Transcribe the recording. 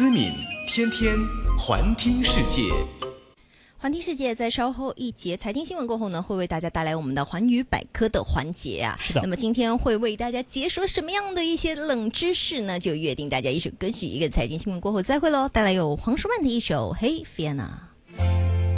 思敏天天环听世界。 环听世界在稍后一节财经新闻过后呢，会为大家带来我们的环宇百科的环节啊。 是的。 那么今天会为大家解说什么样的一些冷知识呢？就约定大家一首歌曲一个财经新闻过后再会喽。带来有黄舒曼的一首《Hey Fiona》。